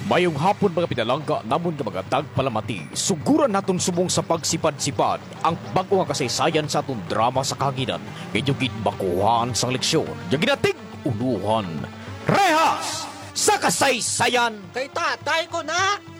Mayong hapon mga pinalangga namon nga mga tagpalamati. Suguran naton subong sa pagsipad-sipad ang bago nga kasaysayan sa aton drama sa kahanginan. Medyo gidbakuhan sang leksyon. Yung ginatig uluhan. Rehas sa kasaysayan! Kay tatay ko na!